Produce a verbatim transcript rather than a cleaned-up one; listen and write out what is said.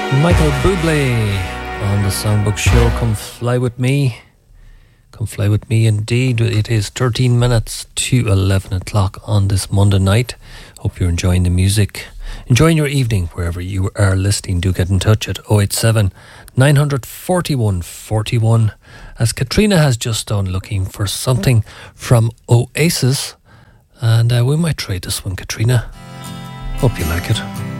Michael Bublé on the Songbook Show. Come fly with me. Come fly with me indeed. It is thirteen minutes to eleven o'clock on this Monday night. Hope you're enjoying the music. Enjoying your evening wherever you are listening. Do get in touch at oh eight seven, nine four one, four one. As Katrina has just done, looking for something from Oasis. And uh, we might try this one, Katrina. Hope you like it.